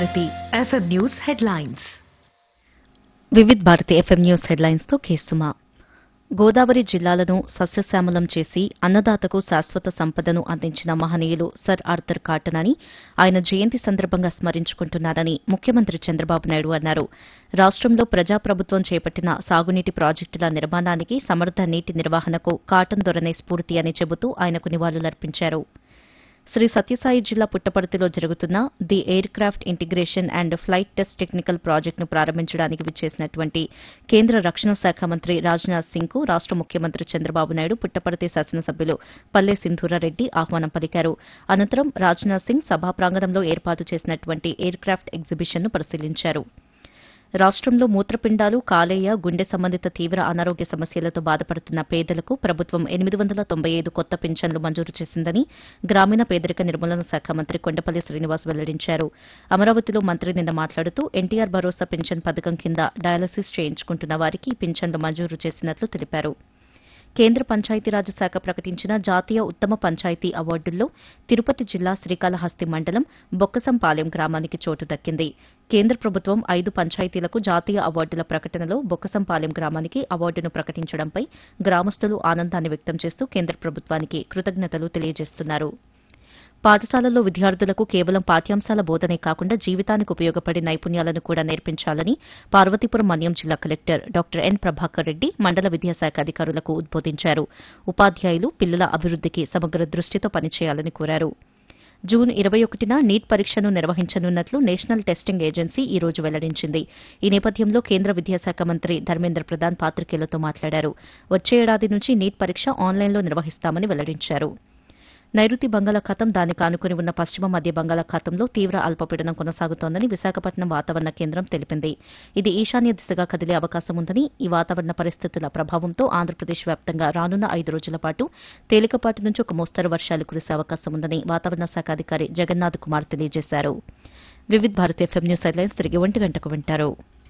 Bharati FM news headlines. Vividh Bharati FM news headlines తో కేసుమా. గోదావరి జిల్లాలను సస్యశ్యామలం చేసి అన్నదాతకు శాశ్వత సంపదను అందించిన మహనీయులు సర్ ఆర్థర్ కాటన్ అని ఆయన జయంతి సందర్భంగా స్మరించుకుంటున్నారని ముఖ్యమంత్రి చంద్రబాబు నాయుడు అన్నారు. రాష్టంలో ప్రజాప్రభుత్వం చేపట్టిన సాగునీటి ప్రాజెక్టుల నిర్మాణానికి సమర్థ నీటి నిర్వహణకు కాటన్ ధోరణే స్ఫూర్తి అని చెబుతూ ఆయనకు నివాళులర్పించారు. శ్రీ సత్యసాయి జిల్లా పుట్టపర్తిలో జరుగుతున్న the air craft integration and flight test technical ప్రాజెక్టును ప్రారంభించడానికి విచ్చేసినటువంటి కేంద్ర రక్షణ శాఖ మంత్రి రాజ్నాథ్ సింగ్ కు రాష్ట ముఖ్యమంత్రి చంద్రబాబు నాయుడు పుట్టపర్తి శాసనసభ్యులు పల్లె సింధూరారెడ్డి ఆహ్వానం పలికారు. అనంతరం రాజ్నాథ్ సింగ్ సభా ప్రాంగణంలో ఏర్పాటు చేసినటువంటి ఎయిర్ క్రాఫ్ట్ ఎగ్జిబిషన్ను పరిశీలించారు. రాష్టంలో మూత్రపిండాలు, కాలేయ, గుండె సంబంధిత తీవ్ర అనారోగ్య సమస్యలతో బాధపడుతున్న పేదలకు ప్రభుత్వం 895 కొత్త పింఛన్లు మంజూరు చేసిందని గ్రామీణ పేదరిక నిర్మూలన శాఖ మంత్రి కొండపల్లి శ్రీనివాస్ వెల్లడించారు. అమరావతిలో మంత్రి నిన్న మాట్లాడుతూ ఎన్టీఆర్ భరోసా పింఛన్ పథకం కింద డయాలసిస్ చేయించుకుంటున్న వారికి ఈ పింఛన్లు మంజూరు చేసినట్లు తెలిపారు. కేంద్ర పంచాయతీరాజ్ శాఖ ప్రకటించిన జాతీయ ఉత్తమ పంచాయతీ అవార్డుల్లో తిరుపతి జిల్లా శ్రీకాళహస్తి మండలం బొక్కసంపాలెం గ్రామానికి చోటు దక్కింది. కేంద్ర ప్రభుత్వం 5 పంచాయతీలకు జాతీయ అవార్డుల ప్రకటనలో బొక్కసంపాలెం గ్రామానికి అవార్డును ప్రకటించడంపై గ్రామస్తులు ఆనందాన్ని వ్యక్తం చేస్తూ కేంద్ర ప్రభుత్వానికి కృతజ్ఞతలు తెలియజేస్తున్నారు. పాఠశాలల్లో విద్యార్థులకు కేవలం పాఠ్యాంశాల బోధనే కాకుండా జీవితానికి ఉపయోగపడే నైపుణ్యాలను కూడా నేర్పించాలని పార్వతీపురం మన్యం జిల్లా collector doctor N Prabhakar Reddy మండల విద్యాశాఖ అధికారులకు ఉద్బోధించారు. ఉపాధ్యాయులు పిల్లల అభివృద్దికి సమగ్ర దృష్టితో పనిచేయాలని కోరారు. జూన్ 21న నీట్ పరీక్షను నిర్వహించనున్నట్లు నేషనల్ టెస్టింగ్ ఏజెన్సీ ఈ రోజు వెల్లడించింది. ఈ నేపథ్యంలో కేంద్ర విద్యాశాఖ మంత్రి ధర్మేంద్ర ప్రధాన్ పాతికేయులతో మాట్లాడారు. వచ్చే ఏడాది నుంచి నీట్ పరీక్ష ఆన్లైన్లో నిర్వహిస్తామని వెల్లడించారు. నైరుతి బంగాళాఖాతం, దానికి ఆనుకుని ఉన్న పశ్చిమ మధ్య బంగాళాఖాతంలో తీవ్ర అల్పపీడనం కొనసాగుతోందని విశాఖపట్నం వాతావరణ కేంద్రం తెలిపింది. ఇది ఈశాన్య దిశగా కదిలే అవకాశం ఉందని, ఈ వాతావరణ పరిస్థితుల ప్రభావంతో ఆంధ్రప్రదేశ్ వ్యాప్తంగా రానున్న 5 రోజుల పాటు తేలికపాటి నుంచి ఒక మోస్తరు వర్షాలు కురిసే అవకాశం ఉందని వాతావరణ శాఖ అధికారి జగన్నాథ్ కుమార్ తెలియజేశారు. Vividh Bharati FM news headlines తిరిగి 1 గంటకు వింటారు.